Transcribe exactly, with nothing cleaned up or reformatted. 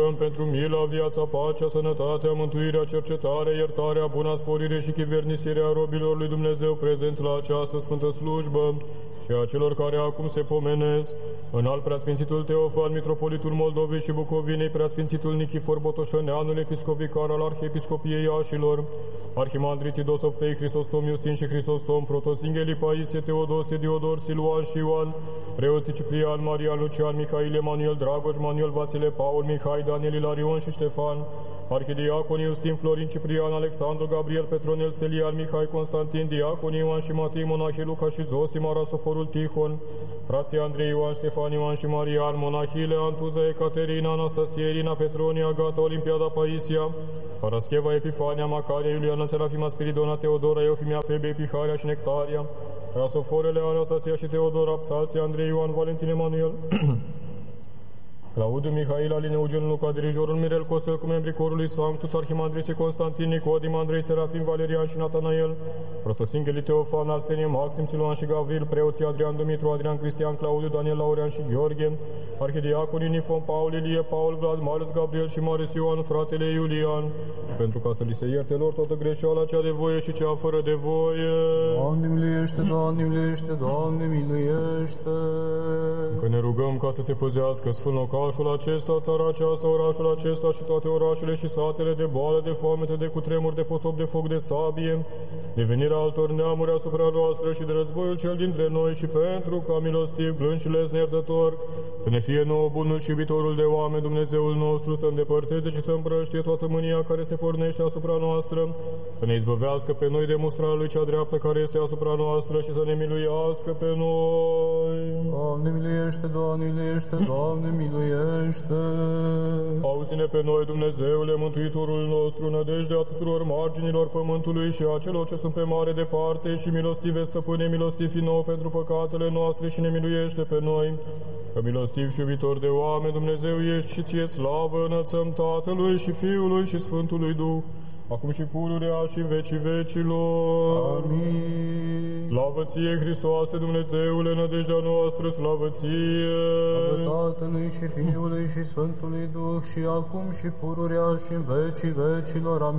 Ion, pentru mila, viața, pacea, sănătatea, mântuirea, cercetarea, iertarea, buna sporire și chivernisirea robilor lui Dumnezeu prezenți la această sfântă slujbă și a celor care acum se pomenesc, în al preasfințitul Teofan, mitropolitul Moldovei și Bucovinei, preasfințitul Nichifor Botoșăneanul, episcop vicar al Arhiepiscopiei Iașilor, arhimandriții Dosoftei, Hristostom, Iustin și Hristostom, protosinghelii Paisie, Teodosie, Diodor, Siluan și Ioan, preoții Ciprian, Marian, Lucian, Mihail, Emanuel, Dragoș, Manuel, Vasile, Paul, Mihai, Daniel, Ilarion și Ștefan, arhidiaconii Iustin, Florin, Ciprian, Alexandru, Gabriel, Petronel, Stelian, Mihai, Constantin, diaconii Ioan și Matei, monahii Luca și Zosim, Arasoforul Tihon, frații Andrei, Ioan, Ștefan, Ioan și Marian, monahile Antuza, Ecaterina, Anastasia, Irina, Petronia, Agata, Olimpiada, Paisia, Parascheva, Epifania, Macaria, Iuliana, Serafima, Spiridona, Teodora, Eufimia, Febe, Epiharia și Nectaria, Rasoforele, Anastasia și Teodora, Psalții, Andrei, Ioan, Valentin, Emanuel, Claudiu, Mihail, Aline, Eugen, Luca, dirijorul Mirel Costel, cu membrii corului Sanctus, arhimandriții Constantin, Nicodim, Andrei, Serafim, Valerian și Natanael, protosinghelii Teofan, Arsenie, Maxim, Siluan și Gavril, preoții Adrian, Dumitru, Adrian, Cristian, Claudiu, Daniel, Laurean și Gheorghe, arhidiaconii Nifon, Paul, Ilie, Paul, Vlad, Marius, Gabriel și Marius Ioan, fratele Iulian, pentru ca să li se ierte lor toată greșeala, cea de voie și cea fără de voie. Doamne miluiește, Doamne miluiește, Doamne miluiește. Că ne rugăm ca să se păzească sfânt locașul acesta, țara aceasta, orașul acesta și toate orașele și satele de boală, de foamete, de cutremur, de potop, de foc, de sabie, de venirea altor neamuri asupra noastră și de războiul cel dintre noi și pentru ca milostiv, blând și lesne iertător, să ne fie nouă bunul și iubitorul de oameni, Dumnezeul nostru, să îndepărteze și să împrăștie toată mânia care se pornește asupra noastră, să ne izbăvească pe noi de mustrarea lui cea dreaptă care este asupra noastră și să ne miluiască pe noi. Doamne miluiește, Doamne miluiește, Doamne miluiește. Auzi-ne pe noi, Dumnezeule, Mântuitorul nostru, nădejdea tuturor marginilor pământului și a celor ce sunt pe mare departe și milostive, stăpâne, milostiv fi nouă pentru păcatele noastre și ne miluiește pe noi. Că milostiv și iubitor de oameni, Dumnezeu ești și ție slavă înălțăm Tatălui și Fiului și Sfântului Duh, acum și pururea și în vecii vecilor. Amin. Slavă ție, Hristoase, Dumnezeule, nădejdea noastră, slavă ție. Slavă Tatălui și Fiului și Sfântului Duh și acum și pururea și în vecii vecilor. Amin.